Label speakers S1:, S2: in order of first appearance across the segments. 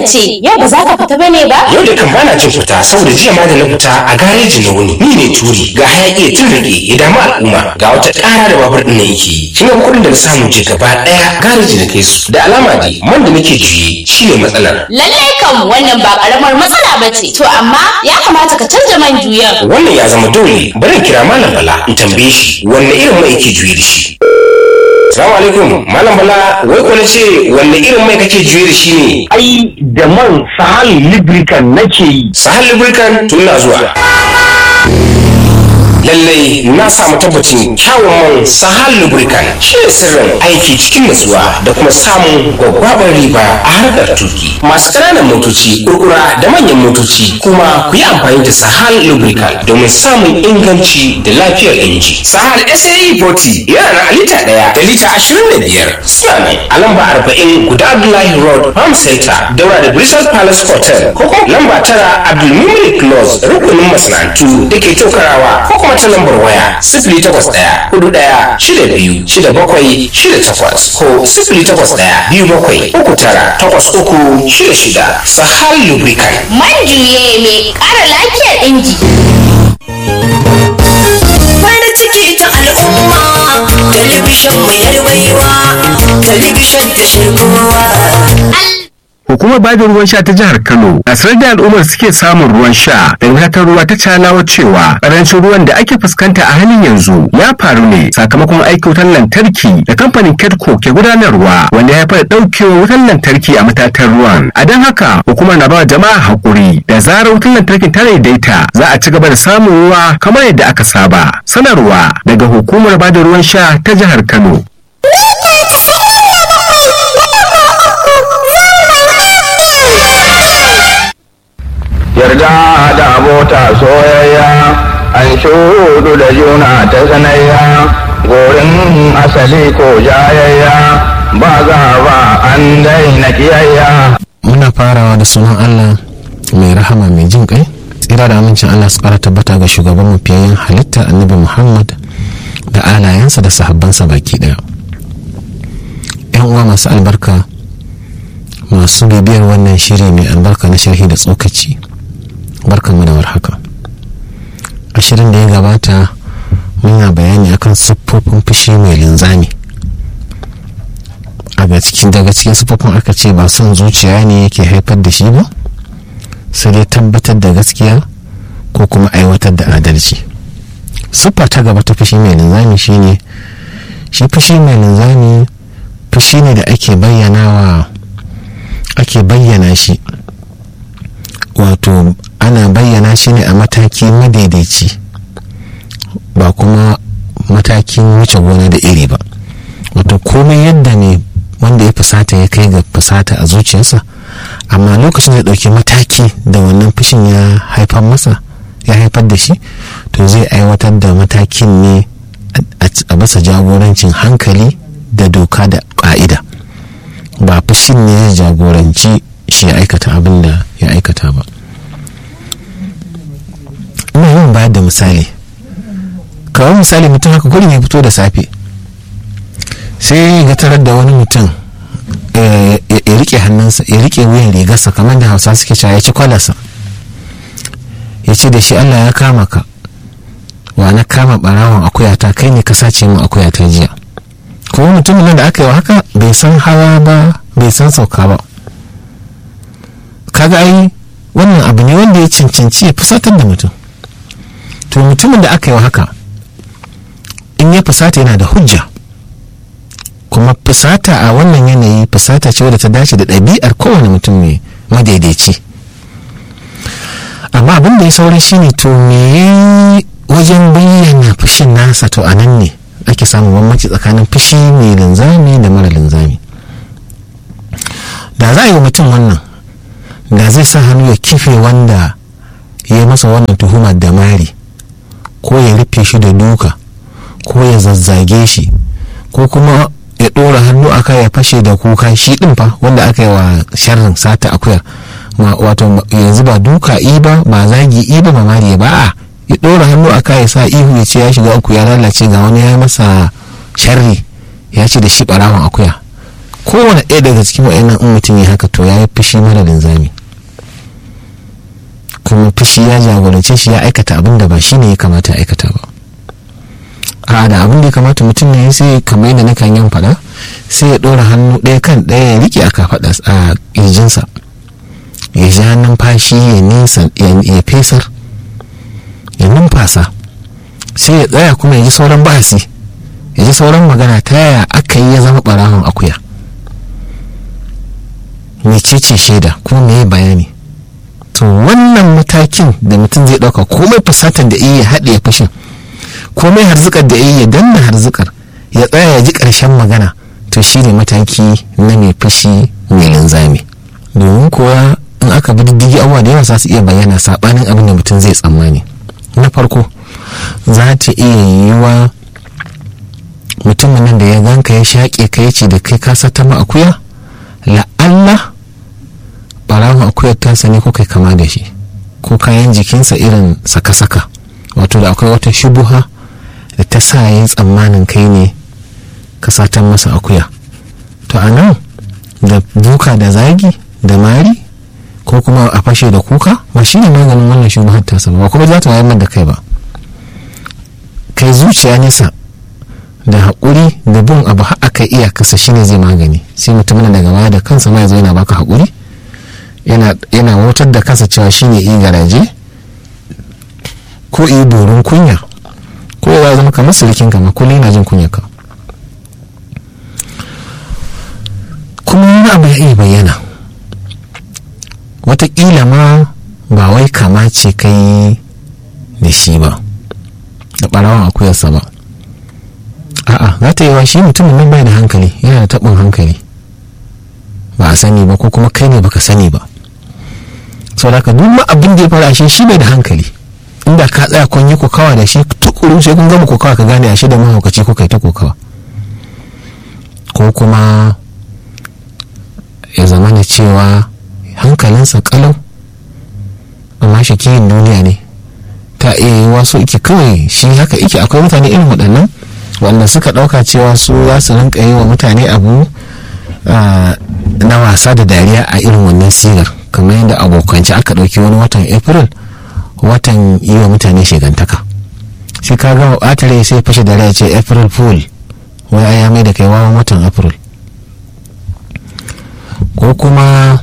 S1: ce yau ba za ka fita bane ba?
S2: Yau da kan bana cin fita saboda jiya ma da na fita a gareji na wuni. Ni ne turi ga hayaki ya turrike ya damu al'umma ga wata ƙara da babur ɗin na yake yi. Kin ga kuɗin da na samu je gaba ɗaya gareji na kai su. Da alama dai man da nake juye shi ne matsalar.
S1: Lallai kam wannan ba ƙaramar matsala ba ce. To amma ya kamata ka canza man juyan.
S2: Wannan ya zama dole bari in kira Malam Bala in tambaye shi wanne irin mai yake juye da shi. Assalamu alaikum Malam Bala, wai ko nace wanne irin mai kake juye da shi ne?
S3: Ai da man Sahal Lubricant nake yi.
S2: Sahal Lubricant tun na zuwa. Lallai na samu tabbacin kyawun man Sahal Lubricant shi ne sirrin aiki cikin nutsuwa da kuma samun gwaggwabar riba a harkar tuki. Masu ƙananan motoci, kurkura da manyan motoci kuma ku yi amfani da Sahal Lubricant domin samun inganci da lafiyar inji. Sahal SAE 40 yana na lita 1 da lita 25. Suna nan a lamba 40 guda Abdullahi Road, Farm Center, daura da Bristol Palace Hotel, ko kuma lamba 9 Abdulmumin Close, rukunin masana'antu da ke Tokarawa, ko kuma ta lambar waya 081-41-62-67-68 ko 081-27-39-83-66. Sahal Lubricant.
S1: Man juye mai ƙara lafiyar inji.
S4: Farin ciki ta al'umma, talabishin mai yarwaiwa, talabishin ta shirkowa.
S5: Hukumar bada ruwan sha ta jihar Kano a sanar da al'ummar suke samun ruwan sha da wadatar ruwa ta calawa cewa karancin ruwan da ake fuskanta a halin yanzu ya faru ne sakamakon aiki wutar lantarki da kamfanin Kedco ke gudanarwa wanda ya haifar da daukewar wutar lantarki a matatan ruwan. A don haka hukumar na ba jama'a hakuri da zarar wutar lantarkin ta daidaita za a ci gaba da samun ruwa kamar yadda aka saba. Sanarwa daga hukumar bada ruwan sha ta jihar Kano.
S6: Yarda da abota soyayya an shudu da juna ta sanayya gorin asali ko jayayya ba za ba an daina kiyayya.
S7: Muna farawa da sunan Allah mai rahama mai jin kai, tsira da amincin Allah su kara tabbata ga shugaban mafiyayin halitta Annabi Muhammad da alayensa da sahabbansa baki daya. Yan uwa masu albarka, masu bibiyar wannan shiri mai albarka na sharhi da tsokaci, barkanmu da warhaka. A shirin da ya gabata muna bayani akan siffofin fushi mai linzami. Daga cikin siffofin aka ce ba son zuciya ne yake haifar da shi ba, sai dai tabbatar da gaskiya ko kuma aiwatar da adalci. Siffa ta gaba ta fushi mai linzami shine shi fushi mai linzami fushi ne da ake bayyana shi, wato ana bayyana shi ne a mataki madaidaici ba kuma matakin wuce gona da iri ba. Wato komai yadda ne wanda ya fusata ya kai ga fusata a zuciyarsa, amma lokacin da ɗauki mataki da wannan fushin ya haifar da shi, to zai aiwatar da matakin ne a bisa jagorancin hankali da doka da ƙa'ida, ba fushin ne ya jagoranci shi ya aikata abin da ya aikata ba. Ina yin bayar da misali, kawai misali mutum haka gurin ya fito da safe sai ya tarar da wani mutum ya rike hannunsa, ya rike wuyan rigarsa kamar da Hausa suke cewa ya ci kwalarsa, ya ce da shi Allah ya kama ka, wa na kama barawon akuyata, kai ne ka sace mu akuyata jiya. Kuma mutumin da aka yi wa haka bai san hawa ba bai san sauka ba. Kaga ai wannan abu ne wanda ya cancanci ya fusatar da mutum. To mutumin da aka yi wa haka in ya fusata yana da hujja, kuma fusata a wannan yanayi fusata ce wadda ta dace da ɗabi'ar kowane mutum mai madaidaici. Amma abin da ya saurin shine to me wajen bayyana fushin nasa, to a nan ne ake samun bambanci tsakanin fushi mai linzami da mara linzami. Da za a yi wa mutum wannan, da zai sa hannu ya kife wanda ya yi masa wannan tuhumar da mari, ko ya rufe shi da duka, ko ya zazzage shi, ko kuma ya ɗora hannu aka ya fashe da kuka, shi ɗin fa wanda aka yi wa sharrin sata akuyar, wato yanzu ba duka ba zagi ba mari ba, ya ɗora hannu aka ya sa ihu ya ce ya shiga uku ya lalace ga wani ya masa sharri ya ce da shi ɓarawon akuya. kowane ɗaya daga cikin wa'annan in mutum ya haka to ya yi fushi mara linzami, kuma fushi ya jagorance shi ya aikata abin da ba shi ne ya kamata ya aikata ba. A da abin da ya kamata mutum ne sai kamar yadda nakan yin faɗa, sai ya ɗora hannu ɗaya kan ɗaya ya riƙe a kafaɗa a ƙirjinsa, ya ja numfashi ya nisa ya fesar ya numfasa, sai ya tsaya kuma ya ji sauran bahasi, ya ji sauran magana ta yaya aka yi ya zama ɓarawon akuya, mecece shaida ko me bayani. To wannan matakin da mutum zai ɗauka, komai fusatan da iya haɗe ya fushin, komai harzikar da iya danna harzikar, ya tsaya ya ji ƙarshen magana, to shi ne mataki na mai fushi mai linzami. Domin kuwa in aka bi diddigi abubuwa da yawa za su iya bayyana saɓanin abin da mutum zai tsammani. Na farko, za ta iya yiwuwa mutumin nan da ya ganka ya shaƙe ka ya ce da kai ka sata ma akuya, la'alla ɓarawon akuyar tasa ne ko kai kama da shi, ko kayan jikinsa irin saka-saka, wato da akwai wata shubuha da ta sa yin tsammanin kai ne ka satan masa akuya. To a nan da duka da zagi da mari ko kuma a fashe da kuka ba shi ne maganin wannan shubuhar tasa ba, kuma za ta wayar da kai ba. Kai zuciya nesa da haƙuri da bin abu har aka iya kasa shi ne zai magani. Sai mutumin daga baya da kansa ma ya zo yana baka haƙuri, yana wutar da kansa cewa shi ne iya garaje ko iya dorin kunya, ko ya zama kamar sirikin kama kullum yana jin kunya ka. Kuma wani abu ya iya bayyana, wataƙila ma ba wai kama ce kai da shi ba, da ɓarawan akuyarsa ba, a'a za ta yi wa shi mutumin nan bai da hankali, yana da taɓin hankali, ba a sani ba ko kuma kai ne baka sani ba. Sau da ka duk ma abin da ya fara ashe shi bai da hankali, inda ka tsaya kun yi kokawa da shi tukuru sai kun gama kokawa ka gane ashe da mahaukaci ko kai ta kokawa, ko kuma ya zama da cewa hankalinsa kalau amma shi kiyin duniya ne. Ta iya yi wasu ike kawai shi haka ike. Akwai mutane irin waɗannan wanda suka ɗauka cewa su za su rinka yi wa mutane abu na wasa da dariya a irin wannan sigar, kamar yadda abokanci aka ɗauki wani watan April watan yi wa mutane shigantaka, sai ka gama ɓatare sai fashe da rai ce April Fool, wai ai ya mai da kai wawan watan April. Ko kuma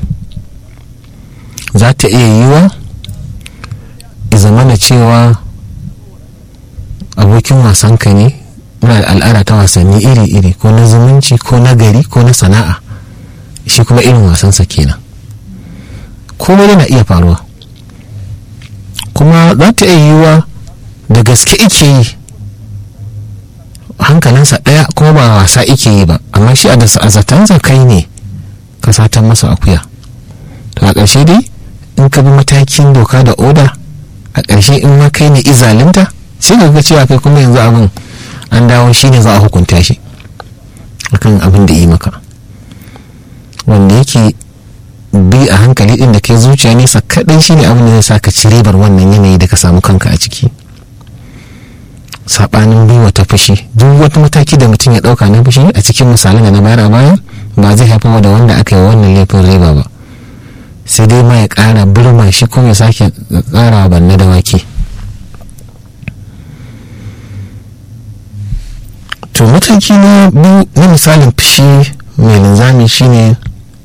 S7: za ta iya yiwa zama da cewa abokin wasanka ne, muna da al'ada ta wasanni iri-iri, ko na zumunci ko na gari ko na sana'a, shi kuma irin wasansa kenan. komai yana iya faruwa. Kuma za ta iya yiwuwa da gaske ike yi, hankalinsa ɗaya kuma ba wasa ike yi ba, amma shi a zatansa kai ne ka satan masa akuya. To a ƙarshe dai in ka bi matakin doka da oda, a ƙarshe in ma kai ne izalinta, sai ka ga cewa kai kuma yanzu abin an dawo shi ne za a hukunta shi akan abin da yi maka, wanda yake bi a hankali din da kai zuciya nesa kaɗai shi ne abin da zai sa ka ci ribar wannan yanayi da ka samu kanka a ciki. Saɓanin biyu wata fushi, duk wata mataki da mutum ya ɗauka na fushi a cikin misalin da na bayar a baya ba zai haifar da wanda aka yi wannan laifin riba ba, sai dai ma ya ƙara burma shi kuma ya sake ƙara banna da wake. To mataki na biyu na misalin fushi mai linzami shine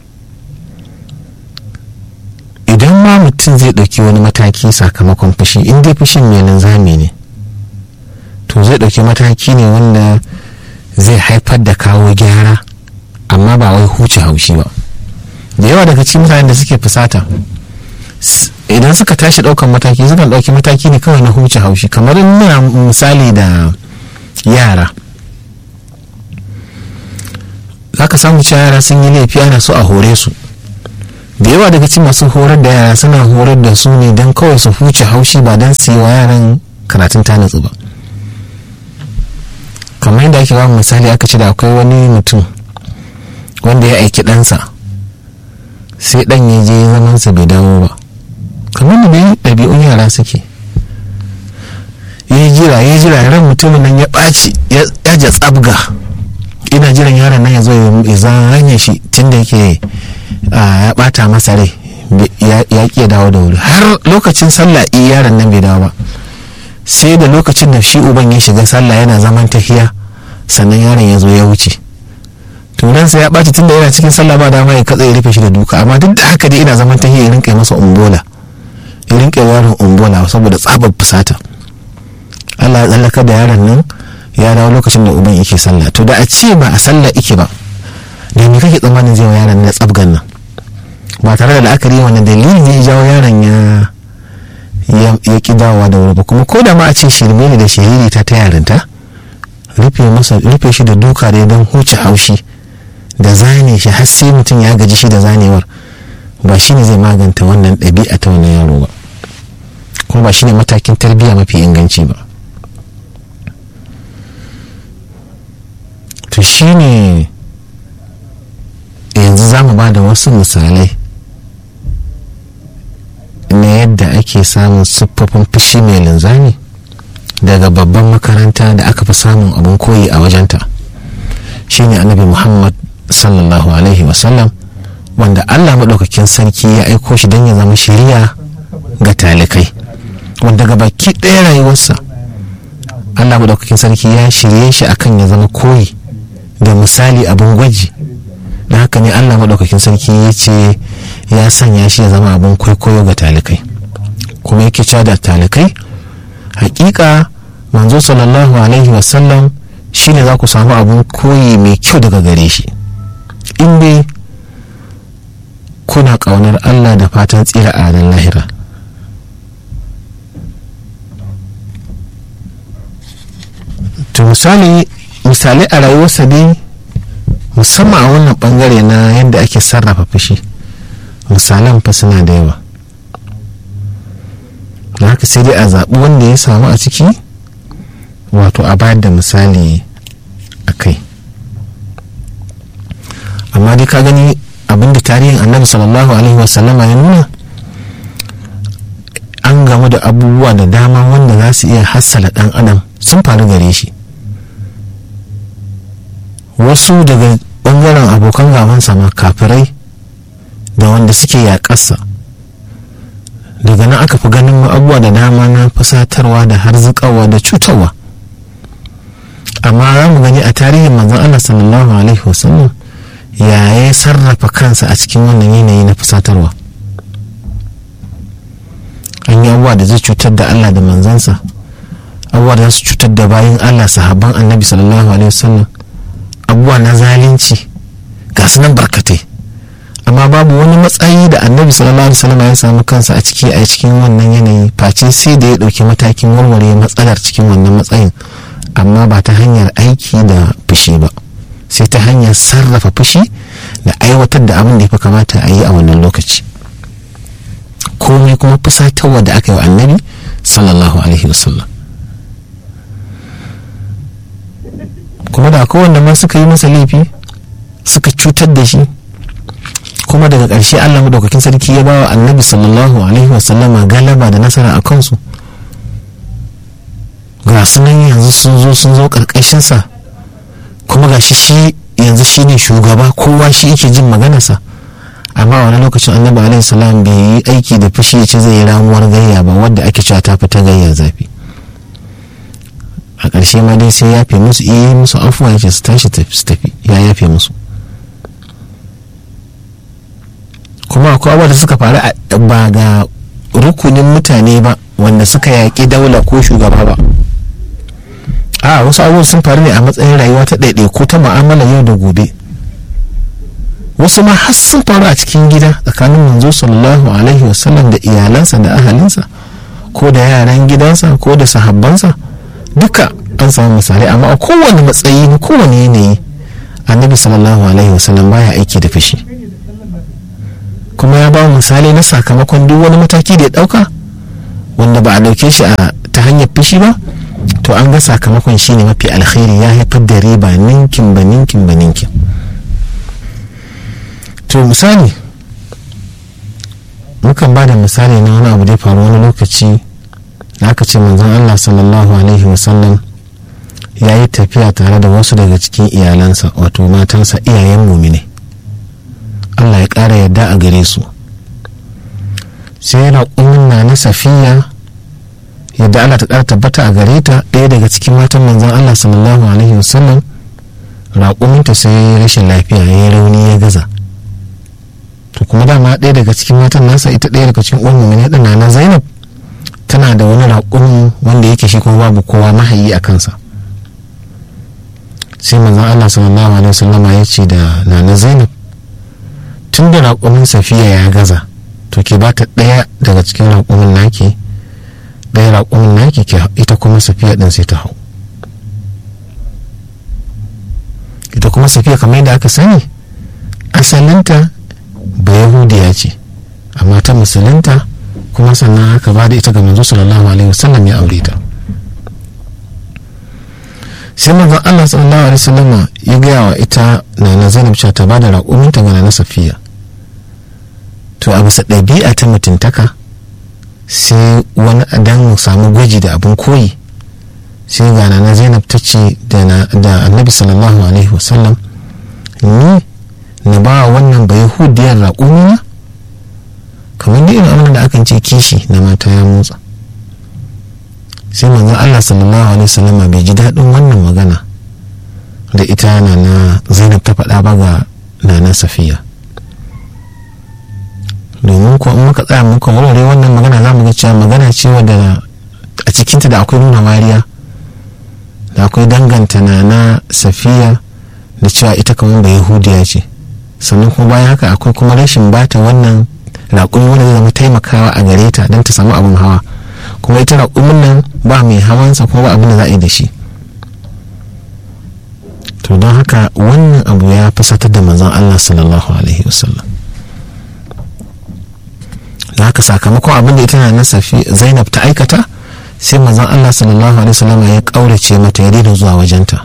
S7: idan ma mutum zai ɗauki wani mataki sakamakon fushi, in dai fushin mai linzami ne, to zai ɗauki mataki ne wanda zai haifar da kawo gyara, amma ba wai huce haushi ba. Da yawa daga cikin mutanen da suke fusata idan suka tashi ɗaukan mataki sukan ɗauki mataki ne kawai na huce haushi, kamar ina misali da yara. za ka samu cewa yara sun yi laifi ana so a hore su. Da yawa daga cikin masu horar da yara suna horar da su ne don kawai su huce haushi, ba don su yi wa yaran karatun tanatsu ba. Kamar yadda ake ba misali, aka ce da akwai wani mutum wanda ya aiki ɗansa, sai ɗan ya je zamansa bai dawo ba, kamar da bai ɗabi'un yara suke. ya jira ran mutumin nan ya ɓaci, ya ja tsabga, ina jiran yaron nan ya zo ya zanye shi tunda yake ya bata masa rai ya ƙi dawo da wuri har lokacin sallah yaron nan bai dawo ba, sai da lokacin da shi uban ya shiga sallah yana zaman tahiya sannan yaron ya zo ya wuce. to dan sai ya ɓaci tunda yana cikin sallah ba dama ya katse ya rufe shi da duka, amma duk da haka dai ina zaman tahiya ya rinka masa umbola, ya rinka yaron umbola saboda tsabar fusata. Allah ya tsallaka da yaron nan ya dawo lokacin da uban yake sallah. to da a ce ba a sallah yake ba, da me kake tsammanin zai wa yaron na tsabgan nan ba tare da la'akari wannan dalili ne ya jawo yaron ya ki dawowa da wuri ba. kuma ko da ma a ce shirme ne da shiriri ta yarinta, rufe shi da duka da don huce haushi da zane shi har sai mutum ya gaji shi da zanewar, ba shi ne zai maganta wannan ɗabi'a ta wannan yaro ba, kuma ba shi ne matakin tarbiyya mafi inganci ba. to shi ne yanzu za mu ba da wasu misalai na yadda ake samun siffofin fushi mai linzami daga babban makaranta da aka fi samun abin koyi a wajenta, shine annabi Muhammad sallallahu alaihi wasallam, wanda Allah maɗaukakin sarki ya aiko shi don ya zama shiriya ga talikai, wanda ga baki ɗaya rayuwarsa Allah maɗaukakin sarki ya shirye shi akan ya zama koyi da misali abin gwaji. da haka ne Allah maɗaukakin sarki ya ce ya sanya shi ya zama abin kwaikwayo ga talikai, kuma yake cewa da talikai hakika manzo sallallahu alaihi wasallam shine za ku samu abin koyi mai kyau daga gare shi in dai kuna ƙaunar Allah da fatan tsira a ranar lahira. to misali a rayuwarsa dai musamman a wannan bangare na yadda ake sarrafa fushi, misalan fa suna da yawa, da haka sai dai a zaɓi wanda ya samu a ciki wato a bayar da misali a kai. amma dai ka gani abinda tarihin annabi sallallahu alaihi wasallama ya nuna, an gamu da abubuwa da dama wanda za su iya hassala ɗan adam sun faru gare shi. wasu daga bangaren abokan gabansa ma kafirai da wanda suke yaƙarsa, daga nan aka fi ganin abubuwa da dama na fusatarwa da harzukawa da cutarwa. amma za mu gani a tarihin manzon Allah sallallahu alaihi wasallam ya sarrafa kansa a cikin wannan yanayi na fusatarwa. an yi abubuwa da zai cutar da Allah da manzansa, abubuwa da su cutar da bayan Allah sahabban annabi sallallahu alaihi wasallam, abubuwa na zalunci ga su nan barkatai, amma babu wani matsayi da annabi sallallahu alaihi wasallam ya samu kansa a cikin wannan yanayi face sai da ya ɗauki matakin warware matsalar cikin wannan matsayin, amma ba ta hanyar aiki da fushi ba, sai ta hanyar sarrafa fushi da aiwatar da abin da ya fi kamata a yi a wannan lokaci. komai kuma fusatarwa da aka yi wa annabi sallallahu alaihi wasallam. kuma da kowanne ma suka yi masa laifi suka cutar da shi, kuma daga ƙarshe Allah madaukakin sarki ya bawa annabi sallallahu alaihi wasallam galaba da nasara a kansu. ga su nan yanzu sun zo ƙarƙashinsa, kuma ga shi yanzu shi ne shugaba, kowa shi yake jin maganarsa. amma wani lokacin annabi alaihi salam bai yi aiki da fushi ya ce zai yi ramuwar gayya ba, wadda ake cewa ta fita gayyar zafi. a ƙarshe ma dai sai yafe musu, iya musu afuwa ya ce su tashi su tafi, ya yafe musu. kuma akwai abubuwa da suka faru ba ga rukunin mutane ba wanda suka yaƙi daula ko shugaba ba, a wasu abubuwan sun faru ne a matsayin rayuwa ta ɗaiɗaiku ta mu'amala yau da gobe. wasu ma har sun faru a cikin gida tsakanin manzo sallallahu alaihi wasallam da iyalansa da ahalinsa, ko da yaran gidansa ko da sahabbansa, duka an samu misalai. amma a kowane matsayi na kowane yanayi annabi sallallahu alaihi wasallam baya aiki da fushi, kuma ya ba misali na sakamakon duk wani mataki da ya dauka wanda ba a dauke shi ta hanyar fushi ba, to an ga sakamakon shine mafi alkhairi, ya haifar da riba ninkin ba ninkin ba ninkin. to misali mukan ba da misali na wani abu da ya faru wani lokaci da aka ce manzon Allah sallallahu alaihi wasallam ya yi tafiya tare da wasu daga cikin iyalansa wato matansa iyayen mumine, Allah ya ƙara yadda a gare su. sai raƙumin na Safiya yadda Allah ta ƙara tabbata a gare ta, ɗaya daga cikin matan manzon Allah sallallahu alaihi wasallam, raƙuminta sai rashin lafiya ya yi rauni ya gaza. To kuma dama ɗaya daga cikin matan nasa, ita ɗaya daga cikin uwan mumine ɗin na Zainab, tana da wani raƙumi wanda yake shi kuma babu kowa mahayi a kansa. Sai manzon Allah sallallahu alaihi wasallam ya ce da nana Zainab, tun da raƙumin Safiya ya gaza, to ke ba ta ɗaya daga cikin raƙumin naki, ɗaya raƙumin naki ita kuma Safiya ɗin sai ta hau. Ita kuma Safiya kamar yadda aka sani asalinta ba Yahudiya ce, amma ta musulunta kuma sannan haka ba da ita ga manzo sallallahu alaihi wasallam ya aure ta. Sai manzon Allah sallallahu alaihi wasallam ya gaya wa ita nana Zainab cewa ta bada raƙuminta ga nana Safiya. To a bisa ɗabi'a ta mutuntaka, sai wani dan samu gwaji da abin koyi, sai ga nana Zainab ta ce da annabi sallallahu alaihi wasallam, ni na ba wannan bai hudiyar raƙumina, kamar da irin abin da akan ce kishi na mata ya motsa. Sai manzon Allah sallallahu alaihi wasallam bai ji daɗin wannan magana da ita nana Zainab ta faɗa ba ga nana Safiya. Domin ko in muka tsaya muka warware wannan magana za mu ga cewa magana ce wadda a cikinta da akwai nuna wariya, da akwai danganta nana Safiya da cewa ita kamar ba Yahudiya ce, sannan kuma bayan haka akwai kuma rashin bata wannan raƙumi wanda zai zama taimakawa a gare ta don ta samu abin hawa, kuma ita raƙumin nan ba mai hawansa kuma ba abin da za a yi da shi. To don haka wannan abu ya fusatar da manzon Allah sallallahu alaihi wasallam. Da haka sakamakon abin da ita na Zainab ta aikata, sai manzon Allah sallallahu alaihi wasallam ya kaurace mata, ya daina zuwa wajenta.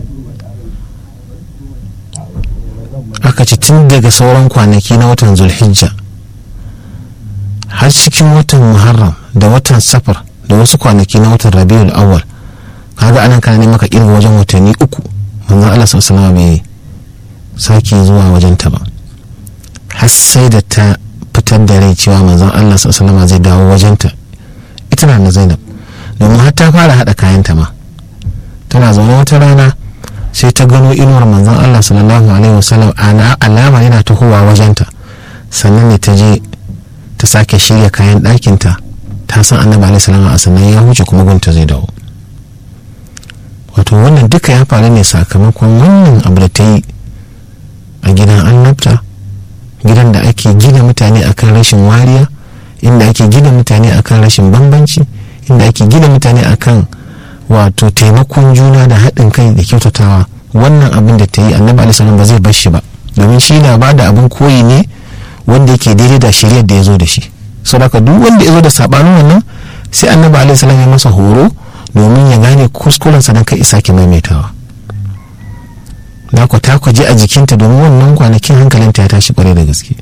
S7: Aka ci tun daga sauran kwanaki na watan Zulhijja har cikin watan Muharram da watan Safar da wasu kwanaki na watan Rabiul Awwal, kaga anan kana ne maka kirga wajen watanni 3 manzon Allah sallallahu alaihi wasallam bai sake zuwa wajenta ba, har sai da ta fitar da rai cewa manzon Allah sallallahu alaihi wasallam zai dawo wajenta. Ita na Zainab, domin har ta fara hada kayanta ma, tana zaune wata rana sai ta gano inuwar manzon Allah sallallahu alaihi wasallam ana alama yana tahowa wajenta, sannan ne ta je ta sake shirya kayan ɗakinta, ta san annabi alaihi salam a sannan ya huce kuma gunta zai dawo. Wato wannan duka ya faru ne sakamakon wannan abu da ta yi a gidan annabta, gidan da ake gina mutane akan rashin wariya, inda ake gina mutane akan rashin bambanci, inda ake gina mutane akan wato taimakon juna da haɗin kai da kyautatawa. Wannan abin da ta yi annabi alaihi salam ba zai bar shi ba, domin shi na ba da abin koyi ne wanda yake daidai da shari'ar da ya zo da shi. Saboda duk wanda ya zo da sabanin wannan, sai annabi alaihi salam ya masa horo domin ya gane kuskurensa don kai isa ki maimaitawa. Da ku ta kwaje a jikinta domin wannan kwanakin hankalinta ya tashi kwarai da gaske.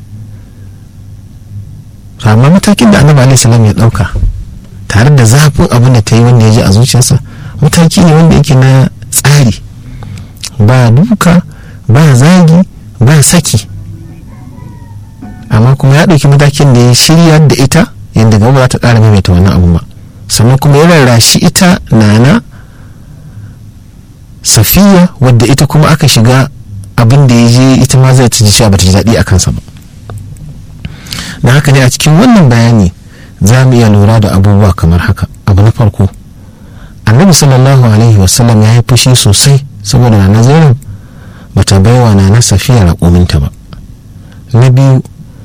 S7: Amma matakin da annabi alaihi salam ya ɗauka tare da zafin abin da ta yi wanda ya ji a zuciyarsa, mataki ne wanda yake na tsari, ba duka ba zagi ba saki, amma kuma ya ɗauki matakin da ya shirya da ita yadda gaba za ta ƙara maimaita wannan abu ba. Sannan kuma ya rarrashi ita nana Safiya, wadda ita kuma aka shiga abin da ya je ita ma zai ta ji cewa ba ta ji daɗi a kansa ba. Da haka ne a cikin wannan bayani za mu iya lura da abubuwa kamar haka. Abu na farko, annabi sallallahu alaihi wasallam ya yi fushi sosai saboda nana Zainab ba ta baiwa nana Safiya raƙuminta ba. Na biyu,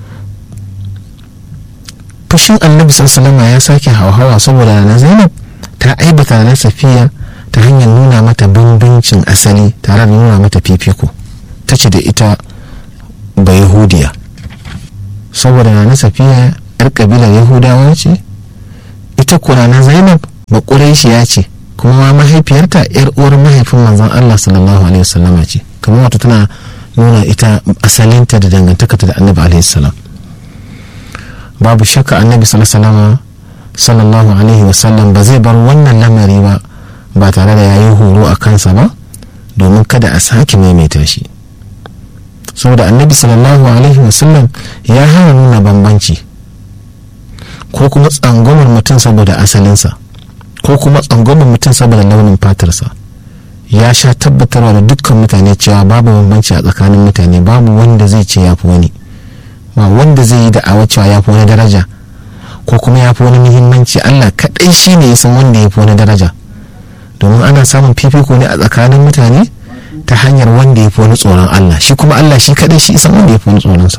S7: fushin annabi sallallahu alaihi ya sake hauhawa saboda nana Zainab ta aibata nana Safiya ta hanyar nuna mata bambancin asali tare da nuna mata fifiko. Ta ce da ita ba Yahudiya saboda nana Safiya yar kabilar Yahudawa ce, ita ko nana Zainab ba Quraishiya ce, kuma ma mahaifiyarta yar uwar mahaifin manzon Allah sallallahu alaihi wasallama ce, kamar wato tana nuna ita asalinta da dangantakarta da annabi alaihi salam. Babu shakka annabi sallallahu alaihi wasallam ba zai bar wannan lamari ba ba tare da yayi horo a kansa ba domin kada a sake maimaita shi. saboda annabi sallallahu alaihi wasallam ya hana nuna bambanci ko kuma tsangwamar mutum saboda asalinsa ko kuma tsangwamar mutum saboda launin fatarsa. ya sha tabbatarwa da dukkan mutane cewa babu bambanci a tsakanin mutane, babu wanda zai ce ya fi wani, ba wanda zai yi da'awa cewa ya fi wani daraja ko kuma ya fi wani muhimmanci. Allah kaɗai shi ne ya san wanda ya fi wani daraja, domin ana samun fifiko ne a tsakanin mutane ta hanyar wanda ya fi wani tsoron Allah, shi kuma Allah shi kaɗai shi san wanda ya fi wani tsoronsa.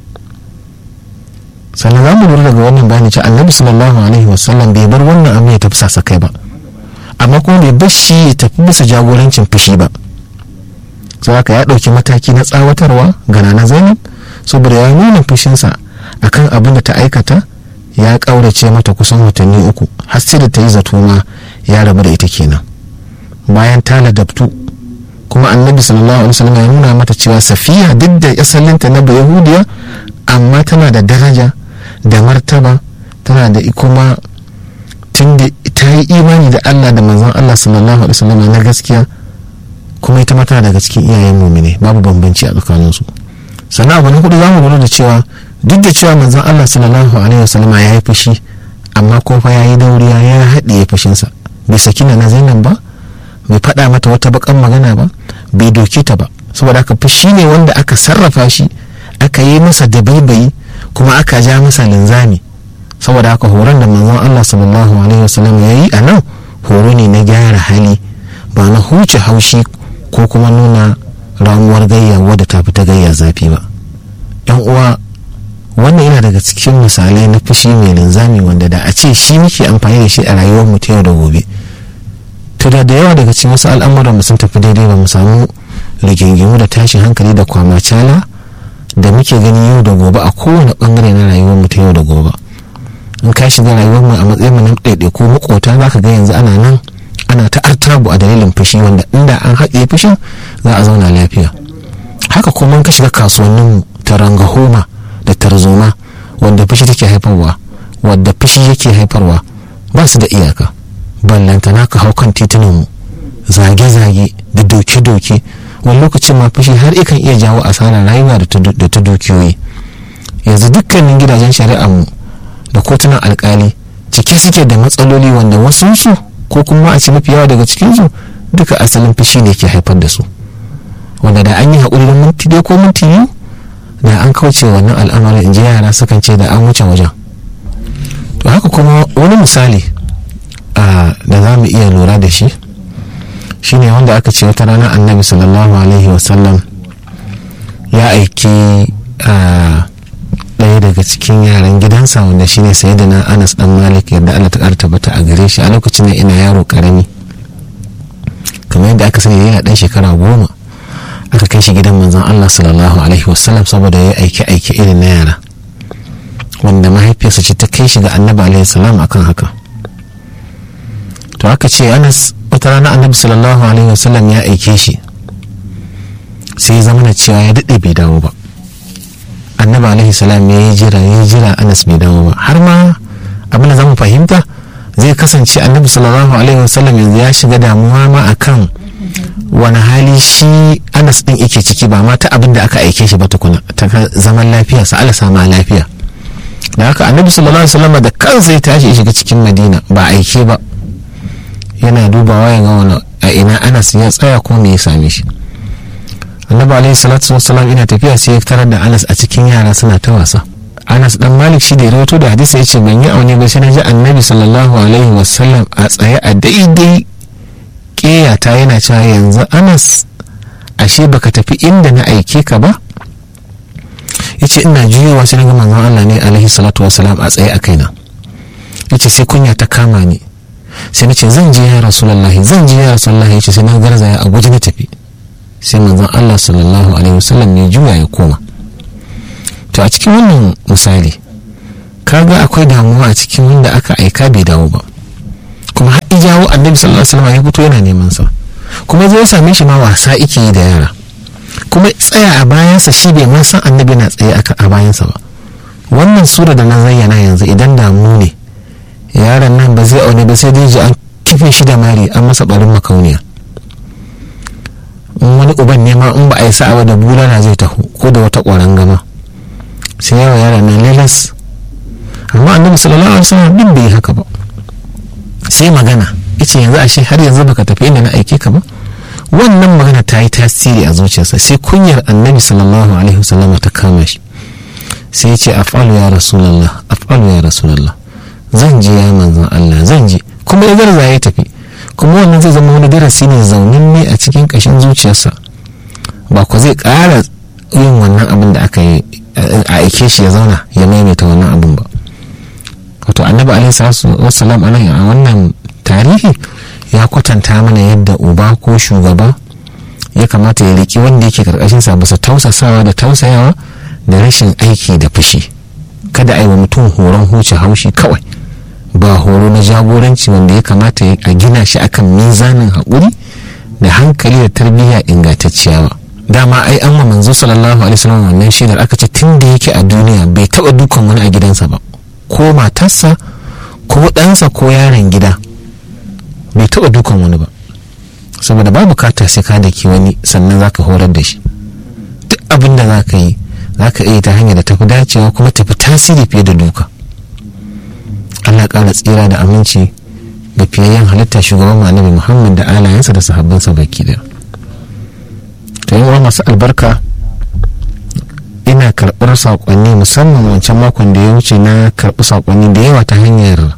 S7: sannan za mu lura daga wannan bayani cewa annabi sallallahu alaihi wasallam bai bar wannan abu ya tafi sasakai ba, amma kuma bai bar shi ya tafi bisa jagorancin fushi ba. sai haka ya ɗauki mataki na tsawatarwa ga Nana Zainab saboda ya nuna fushinsa akan abin da ta aikata. ya ƙaurace mata kusan watanni 3 har sai da ta yi zato ma ya rabu da ita kenan. bayan ta ladabtu kuma annabi sallallahu alaihi wasallam ya nuna mata cewa Safiya duk da asalinta na Yahudiya amma tana da daraja da martaba, tana da kuma tunda ta yi imani da Allah da manzon Allah sallallahu alaihi wasallam na gaskiya, kuma ita mata daga cikin iyayen mu'mine, babu bambanci a tsakaninsu. sannan abu na hudu zamu lura da cewa duk da cewa manzon Allah sallallahu alaihi wasallam ya yi fushi, amma ko fa ya yi dauriya, ya haɗiye fushinsa, bai saki na Zainab ba, bai faɗa mata wata bakan magana ba, bai doke ta ba. saboda haka fushi ne wanda aka sarrafa shi, aka yi masa dabaibayi, kuma aka ja masa linzami. saboda haka horon da manzon Allah sallallahu alaihi wasallam ya yi a nan horo ne na gyara hali, ba na huce haushi ko kuma nuna ramuwar gayya wadda ta fita gayya zafi ba. yan uwa, wannan yana daga cikin misalai na fushi mai linzami wanda da a ce shi muke amfani da shi a rayuwar mu ta yau da gobe, to da yawa daga cikin wasu al'amuran mu sun tafi daidai, ba mu samu rigingimu da tashin hankali da kwamacala da muke gani yau da gobe a kowane bangare na rayuwar mu ta yau da gobe. in ka shiga rayuwar mu a matsayin mu na ɗaiɗaiku makota, za ka ga yanzu ana ta artabu a dalilin fushi, wanda inda an haɗe fushin za a zauna lafiya. haka kuma in ka shiga kasuwannin mu ta rangahoma da tarzoma wanda fushi take haifarwa, wadda fushi yake haifarwa ba su da iyaka. ballantana ka hau kan titunan mu, zage-zage da doke-doke, wani lokacin ma fushi har ikan iya jawo asarar rayuwa da ta dukiyoyi. yanzu dukkanin gidajen shari'ar mu da kotunan alkali cike suke da matsaloli wanda wasu su ko kuma a ce mafi yawa daga cikin su duka asalin fushi ne ke haifar da su, wanda da an yi haƙuri da minti ɗaya ko minti biyu da an kauce wannan al'amarin. in ji yara sukan ce da an wuce wajen. to haka kuma wani misali da za mu iya lura da shi shine wanda aka ce wata rana annabi sallallahu alaihi wasallam ya aiki ɗaya daga cikin yaran gidansa wanda shine sayyidina Anas dan Malik, yadda Allah ta tabbata a gare shi. a lokacin da ina yaro karami, kamar yadda aka sani yana dan shekara 10, aka kai shi gidan manzon Allah sallallahu alaihi wasallam saboda ya aiki irin na yara, wanda mahaifiyarsa ce ta kai shi ga annabi alaihi salam akan haka. to aka ce Anas wata rana annabi sallallahu alaihi wasallam ya aike shi, sai ya zama cewa ya daɗe bai dawo ba. annabi alaihi salam ya jira Anas bai dawo ba, har ma abin da zamu fahimta zai kasance annabi sallallahu alaihi wasallam yanzu ya shiga damuwa ma akan wani hali shi Anas din yake ciki, ba ma ta abin da aka aike shi ba tukuna, ta zaman lafiya sa Allah sama lafiya. da haka annabi sallallahu alaihi wasallam da kansa ya tashi ya shiga cikin Madina, ba aike ba, yana dubawa ya ga wani a ina Anas ya tsaya ko me ya same shi. annabi alaihi salatu wassalam ina tafiya sai ya tarar da Anas a cikin yara suna ta wasa. Anas dan Malik shi da ya rawaito da hadisi ya ce ban yi aune ba sai na ji annabi sallallahu alaihi wasallam a tsaye a daidai ƙeyata yana cewa yanzu Anas ashe baka tafi inda na aike ka ba. yace ina juyowa sai ga manzon Allah ne alaihi salatu wassalam a tsaye a kaina. yace sai kunya ta kama ni, sai nace zan je ya rasulullahi yace sai na garzaya a guje na tafi. sai manzon Allah sallallahu alaihi wasallam ya juya ya koma. to a cikin wannan misali kaga akwai damuwa a cikin wanda aka aika bai dawo ba, kuma har jawo annabi sallallahu alaihi wasallam ya fito yana neman sa, kuma zai same shi ma wasa yake yi da yara, kuma tsaya a bayansa shi bai ma san annabi na tsaye a bayansa ba. wannan sura da na zayyana yanzu idan damu ne yaron nan ba zai aune ba sai dai ji an kife shi da mari an masa barin makauniya. in wani uban ne ma in ba a yi sa'a da bulala zai taho ko da wata ƙwaron gama sai yawa yara na lelas. amma annabi sallallahu alaihi wasallam din bai haka ba, sai magana yace yanzu ashe har yanzu baka tafi inda na aike ka ba. wannan magana ta yi tasiri a zuciyarsa, sai kunyar annabi sallallahu alaihi wasallam ta kama shi, sai ya ce af'alu ya rasulullah, af'alu ya rasulullah, zan je ya manzon Allah, zan je. kuma ya garza ya tafi. kuma wannan zai zama wani darasi ne zaunin ne a cikin kashin zuciyarsa, ba ku zai ƙara yin wannan abin da aka yi a aike shi ya zauna ya maimaita wannan abin ba. wato annabi alaihi wasallam a wannan tarihi ya kwatanta mana yadda uba ko shugaba ya kamata ya riki wanda yake karkashin sa bisa tausasawa da tausayawa da rashin aiki da fushi. kada a yi wa mutum horon huce haushi kawai, ba horo na jagoranci wanda ya kamata a gina shi akan mizanin haƙuri da hankali da tarbiyya ingantacciya ba. dama ai an wa manzo sallallahu alaihi wasallam wannan shaidar, aka ce tun da yake a duniya bai taɓa dukan wani a gidansa ba, ko matarsa ko ɗansa ko yaron gida bai taɓa dukan wani ba, saboda ba bukata sai ka daki wani sannan za ka horar da shi. duk abin da za ka yi za ka iya ta hanyar da tafi dacewa kuma tafi tasiri fiye da duka. Allah ƙara tsira da aminci ga fiyayyen halitta shugaban annabi Muhammad da alayensa da sahabbansa baki da. to yin masu albarka, ina karɓar saƙonni musamman wancan makon da ya wuce na karɓi saƙonni da yawa ta hanyar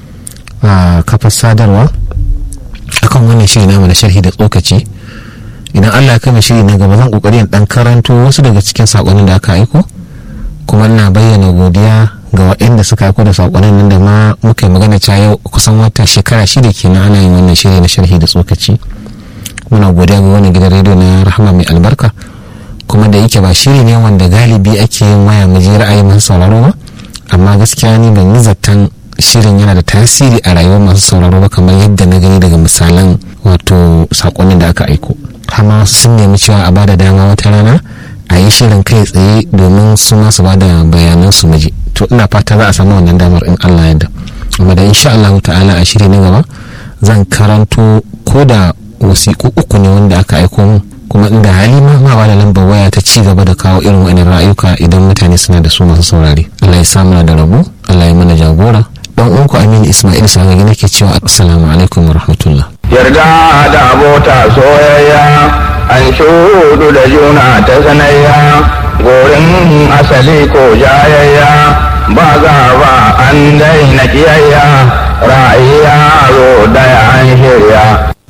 S7: kafar sadarwa akan wannan shiri namu na sharhi da tsokaci. idan Allah ya kama shiri na gaba zan kokari in dan karanto wasu daga cikin saƙonin da aka aiko, kuma ina bayyana godiya ga waɗanda suka aiko da saƙonin nan da ma muka yi magana cewa yau kusan wata shekara 6 kenan ana yin wannan shiri na sharhi da tsokaci. muna godiya ga wannan gidan rediyo na Rahama mai albarka, kuma da yake ba shiri ne wanda galibi ake yin waya mu je ra'ayin masu sauraro ba, amma gaskiya ni ban yi zaton shirin yana da tasiri a rayuwar masu sauraro ba kamar yadda na gani daga misalan wato saƙonin da aka aiko. hama sun nemi cewa a bada dama wata rana a yi shirin kai tsaye domin su masu bada bayanan su maji. to ina fata za a samu wannan damar in Allah yadda. amma da insha Allah ta'ala a shiri na gaba zan karanto ko da wasiƙu 3 ne wanda aka aiko mu, kuma inda hali ma ba da lambar waya ta ci gaba da kawo irin wa'annan ra'ayuka idan mutane suna da su masu saurare. Allah ya samu da rabo, Allah ya mana jagora. dan uwanku Aminu Ismail Sagagi nake cewa assalamu alaikum wa rahmatullah.
S6: yarda da abota soyayya an shudu da juna ta sanayya, gorin asali ko jayayya ba za ba an daina kiyayya, ra'ayi yaro da an shirya